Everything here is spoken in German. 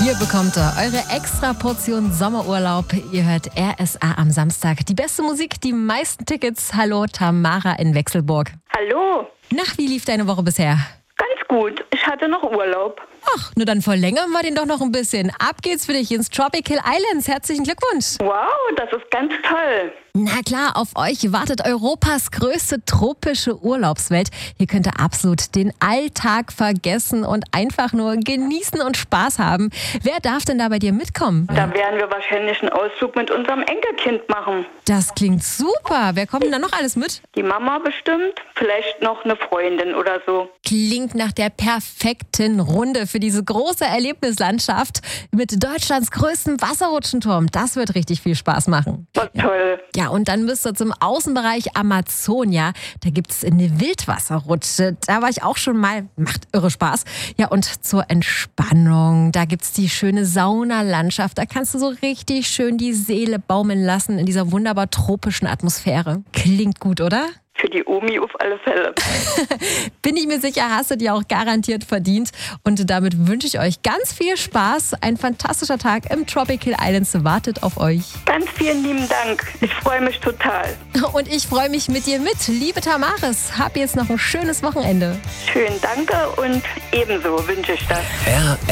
Hier bekommt ihr eure extra Portion Sommerurlaub. Ihr hört RSA am Samstag. Die beste Musik, die meisten Tickets. Hallo, Tamara in Wechselburg. Hallo. Nach, wie lief deine Woche bisher? Ganz gut. Ich hatte noch Urlaub. Ach, nur dann verlängern wir den doch noch ein bisschen. Ab geht's für dich ins Tropical Islands. Herzlichen Glückwunsch. Wow, das ist ganz toll. Na klar, auf euch wartet Europas größte tropische Urlaubswelt. Hier könnt ihr absolut den Alltag vergessen und einfach nur genießen und Spaß haben. Wer darf denn da bei dir mitkommen? Da werden wir wahrscheinlich einen Ausflug mit unserem Enkelkind machen. Das klingt super. Wer kommt denn da noch alles mit? Die Mama bestimmt, vielleicht noch eine Freundin oder so. Klingt nach der perfekten Runde für diese große Erlebnislandschaft mit Deutschlands größtem Wasserrutschenturm. Das wird richtig viel Spaß machen. Was toll. Ja, und dann müsst ihr zum Außenbereich Amazonia. Da gibt es eine Wildwasserrutsche. Da war ich auch schon mal. Macht irre Spaß. Ja, und zur Entspannung. Da gibt es die schöne Saunalandschaft. Da kannst du so richtig schön die Seele baumeln lassen in dieser wunderbar tropischen Atmosphäre. Klingt gut, oder? Für die Omi auf alle Fälle. Bin ich mir sicher, hast du dir auch garantiert verdient. Und damit wünsche ich euch ganz viel Spaß. Ein fantastischer Tag im Tropical Islands wartet auf euch. Ganz vielen lieben Dank. Ich freue mich total. Und ich freue mich mit dir mit. Liebe Tamaris, hab jetzt noch ein schönes Wochenende. Schön, danke und ebenso wünsche ich das.